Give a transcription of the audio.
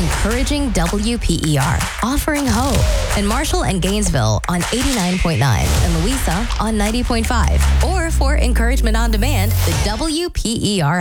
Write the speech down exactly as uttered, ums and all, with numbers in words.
encouraging W P E R, offering hope. In Marshall and Gainesville on eighty-nine point nine and Louisa on ninety point five. Or for encouragement on demand, the W P E R